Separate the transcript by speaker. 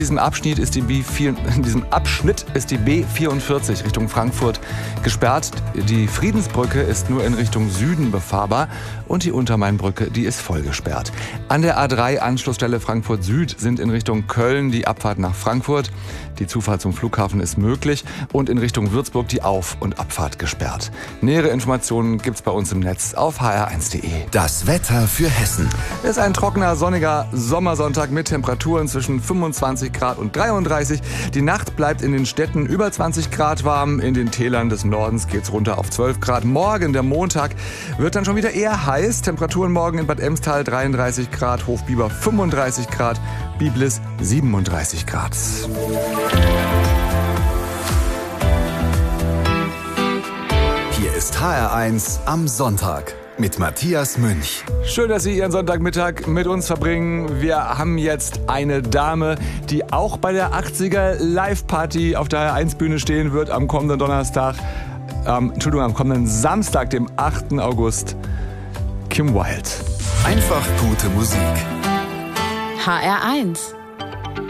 Speaker 1: In diesem Abschnitt ist die B44 Richtung Frankfurt gesperrt. Die Friedensbrücke ist nur in Richtung Süden befahrbar und die Untermainbrücke, die ist voll gesperrt. An der A3 Anschlussstelle Frankfurt Süd sind in Richtung Köln die Abfahrt nach Frankfurt. Die Zufahrt zum Flughafen ist möglich und in Richtung Würzburg die Auf- und Abfahrt gesperrt. Nähere Informationen gibt's bei uns im Netz auf hr1.de.
Speaker 2: Das Wetter für Hessen.
Speaker 1: Es ist ein trockener, sonniger Sommersonntag mit Temperaturen zwischen 25 Grad und 33. Die Nacht bleibt in den Städten über 20 Grad warm. In den Tälern des Nordens geht's runter auf 12 Grad. Morgen, der Montag, wird dann schon wieder eher heiß. Temperaturen morgen in Bad Emstal 33 Grad, Hofbiber 35 Grad, Biblis 37 Grad.
Speaker 2: Hier ist HR1 am Sonntag mit Matthias Münch.
Speaker 1: Schön, dass Sie Ihren Sonntagmittag mit uns verbringen. Wir haben jetzt eine Dame, die auch bei der 80er Live-Party auf der HR1-Bühne stehen wird am kommenden am kommenden Samstag, dem 8. August. Kim Wilde.
Speaker 2: Einfach gute Musik.
Speaker 3: HR1